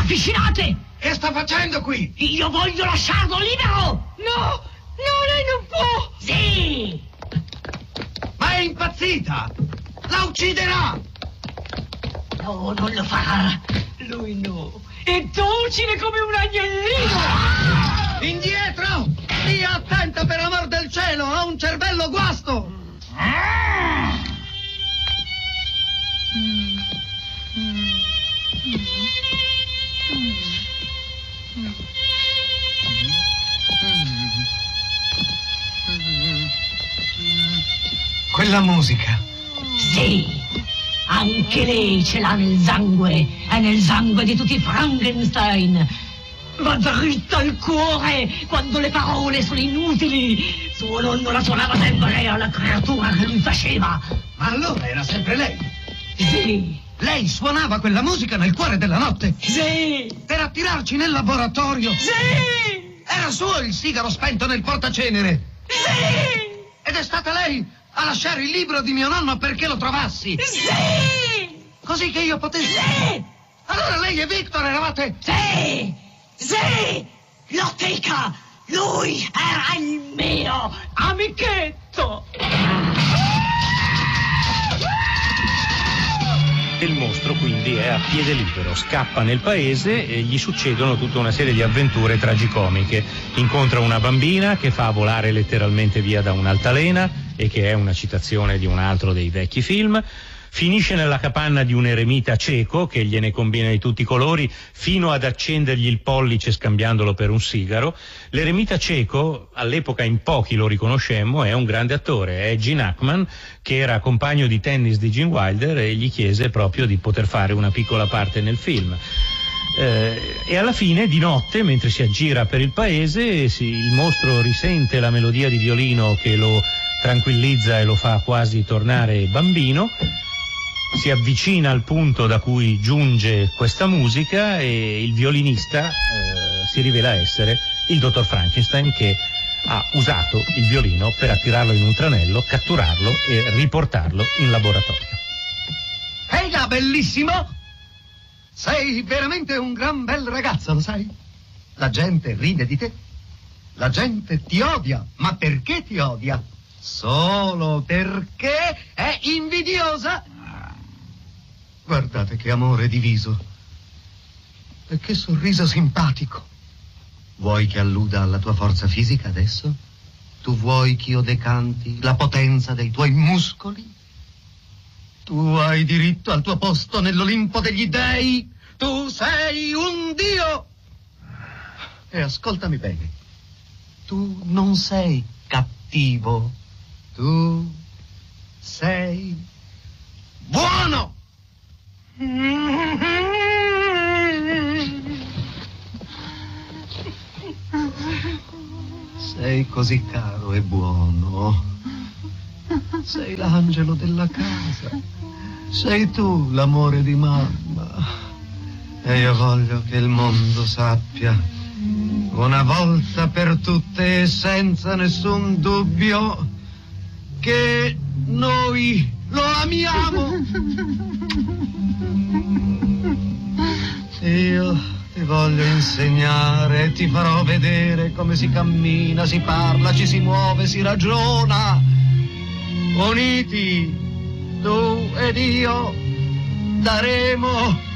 avvicinate! Che sta facendo qui? Io voglio lasciarlo libero! No, lei non può! Sì! Ma è impazzita! La ucciderà! No, non lo farà. Lui no. È docile come un agnellino! Indietro! Stia attenta, per amor del cielo! Ha un cervello guasto! Quella musica. Sì, anche lei ce l'ha nel sangue, è nel sangue di tutti i Frankenstein. Va dritta al cuore quando le parole sono inutili. Suo nonno la suonava sempre alla creatura che lui faceva. Ma allora era sempre lei? Sì. Lei suonava quella musica nel cuore della notte? Sì. Per attirarci nel laboratorio? Sì. Era suo il sigaro spento nel portacenere? Sì. Ed è stata lei a lasciare il libro di mio nonno perché lo trovassi? Sì. Così che io potessi... Sì. Allora lei e Victor eravate... Sì. Sì. L'Oteca. Lui era il mio amichetto. Il mostro quindi è a piede libero, scappa nel paese e gli succedono tutta una serie di avventure tragicomiche. Incontra una bambina che fa volare letteralmente via da un'altalena e che è una citazione di un altro dei vecchi film. Finisce nella capanna di un eremita cieco che gliene combina di tutti i colori fino ad accendergli il pollice scambiandolo per un sigaro. L'eremita cieco, all'epoca in pochi lo riconoscemmo, è un grande attore, è Gene Hackman, che era compagno di tennis di Gene Wilder e gli chiese proprio di poter fare una piccola parte nel film. E alla fine, di notte, mentre si aggira per il paese, il mostro risente la melodia di violino che lo tranquillizza e lo fa quasi tornare bambino. Si avvicina al punto da cui giunge questa musica e il violinista si rivela essere il dottor Frankenstein, che ha usato il violino per attirarlo in un tranello, catturarlo e riportarlo in laboratorio. Ehi là, bellissimo! Sei veramente un gran bel ragazzo, lo sai? La gente ride di te. La gente ti odia. Ma perché ti odia? Solo perché è invidiosa. Guardate che amore diviso. E che sorriso simpatico. Vuoi che alluda alla tua forza fisica adesso? Tu vuoi che io decanti la potenza dei tuoi muscoli? Tu hai diritto al tuo posto nell'Olimpo degli dei. Tu sei un dio. E ascoltami bene. Tu non sei cattivo. Tu sei buono. Sei così caro e buono. Sei l'angelo della casa. Sei tu l'amore di mamma. E io voglio che il mondo sappia, una volta per tutte e senza nessun dubbio, che noi lo amiamo. Io ti voglio insegnare, ti farò vedere come si cammina, si parla, ci si muove, si ragiona. Uniti, tu ed io, daremo